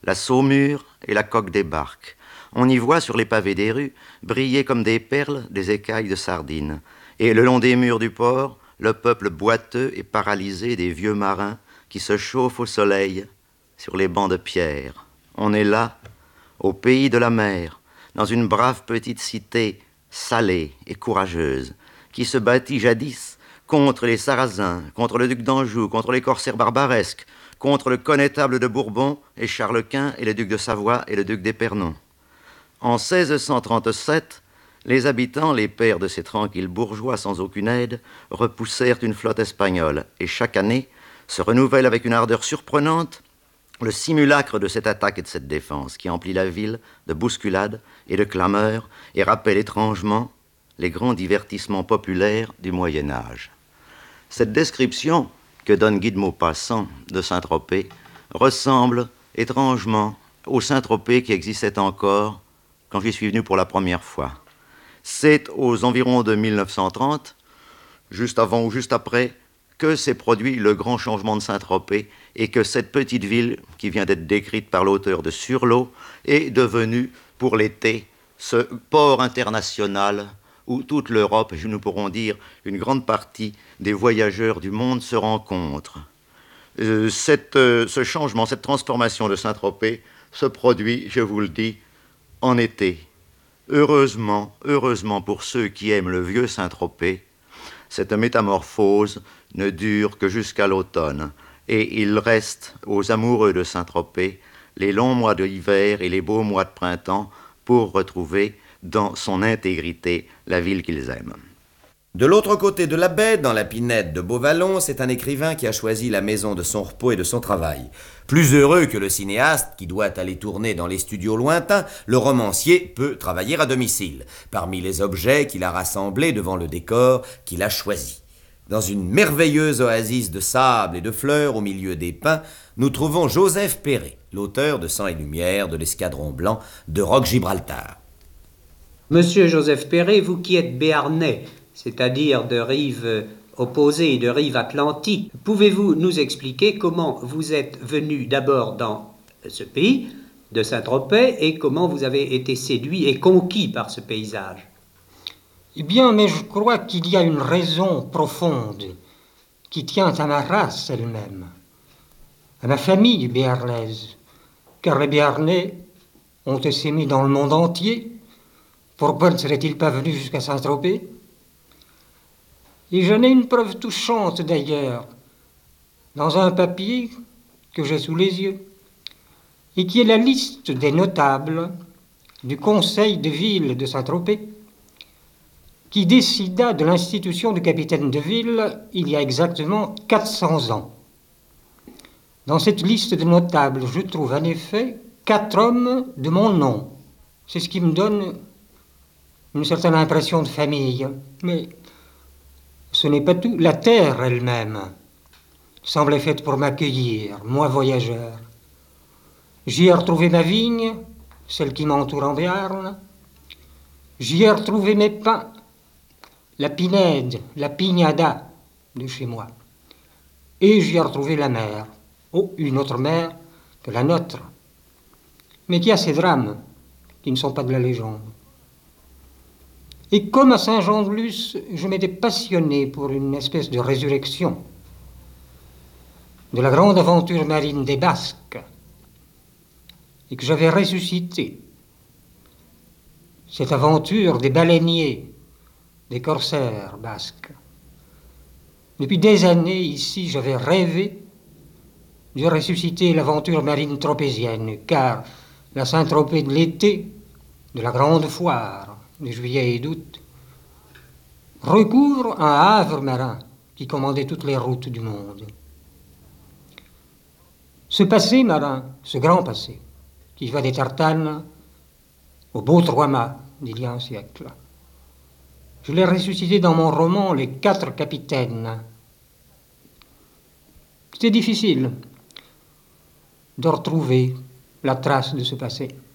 la saumure et la coque des barques. On y voit sur les pavés des rues briller comme des perles des écailles de sardines. Et le long des murs du port, le peuple boiteux et paralysé des vieux marins qui se chauffent au soleil sur les bancs de pierre. On est là, au pays de la mer, dans une brave petite cité salée et courageuse, qui se bâtit jadis contre les Sarrasins, contre le duc d'Anjou, contre les corsaires barbaresques, contre le connétable de Bourbon et Charles Quint et le duc de Savoie et le duc d'Épernon. En 1637, les habitants, les pères de ces tranquilles bourgeois sans aucune aide, repoussèrent une flotte espagnole et chaque année se renouvelle avec une ardeur surprenante le simulacre de cette attaque et de cette défense qui emplit la ville de bousculades et de clameurs et rappelle étrangement les grands divertissements populaires du Moyen-Âge. Cette description que donne Guy de Maupassant de Saint-Tropez ressemble étrangement au Saint-Tropez qui existait encore quand j'y suis venu pour la première fois. C'est aux environs de 1930, juste avant ou juste après, que s'est produit le grand changement de Saint-Tropez et que cette petite ville, qui vient d'être décrite par l'auteur de Sur l'eau, est devenue, pour l'été, ce port international où toute l'Europe, et nous pourrons dire une grande partie des voyageurs du monde se rencontrent. Ce changement, cette transformation de Saint-Tropez se produit, je vous le dis, en été. Heureusement pour ceux qui aiment le vieux Saint-Tropez, cette métamorphose ne dure que jusqu'à l'automne, et il reste aux amoureux de Saint-Tropez les longs mois de l'hiver et les beaux mois de printemps pour retrouver dans son intégrité la ville qu'ils aiment. De l'autre côté de la baie, dans la pinède de Beauvallon, c'est un écrivain qui a choisi la maison de son repos et de son travail. Plus heureux que le cinéaste qui doit aller tourner dans les studios lointains, le romancier peut travailler à domicile, parmi les objets qu'il a rassemblés devant le décor qu'il a choisi. Dans une merveilleuse oasis de sable et de fleurs au milieu des pins, nous trouvons Joseph Perret, l'auteur de Sang et Lumière, de l'Escadron Blanc, de Roque-Gibraltar. Monsieur Joseph Perret, vous qui êtes béarnais, c'est-à-dire de rive opposée et de rive atlantique, pouvez-vous nous expliquer comment vous êtes venu d'abord dans ce pays de Saint-Tropez et comment vous avez été séduit et conquis par ce paysage? Eh bien, mais je crois qu'il y a une raison profonde qui tient à ma race elle-même, à ma famille béarnaise, car les Béarnais ont essaimé dans le monde entier. Pourquoi ne seraient-ils pas venus jusqu'à Saint-Tropez? Et j'en ai une preuve touchante d'ailleurs, dans un papier que j'ai sous les yeux, et qui est la liste des notables du conseil de ville de Saint-Tropez, qui décida de l'institution du capitaine de ville il y a exactement 400 ans. Dans cette liste de notables, je trouve en effet 4 hommes de mon nom. C'est ce qui me donne une certaine impression de famille. Mais ce n'est pas tout. La terre elle-même semblait faite pour m'accueillir, moi voyageur. J'y ai retrouvé ma vigne, celle qui m'entoure en Béarn. J'y ai retrouvé mes pins, la pinède, la pignada de chez moi. Et j'y ai retrouvé la mer. Oh, une autre mer que la nôtre, mais qui a ses drames qui ne sont pas de la légende. Et comme à Saint-Jean-de-Luz, je m'étais passionné pour une espèce de résurrection de la grande aventure marine des Basques, et que j'avais ressuscité cette aventure des baleiniers, des corsaires basques. Depuis des années, ici, j'avais rêvé de ressusciter l'aventure marine tropézienne, car la Saint-Tropez de l'été, de la grande foire, de juillet et d'août, recouvre un havre marin qui commandait toutes les routes du monde. Ce passé marin, ce grand passé, qui va des Tartanes au beau Trois-Mâts d'il y a un siècle, je l'ai ressuscité dans mon roman Les 4 capitaines. C'était difficile de retrouver la trace de ce passé.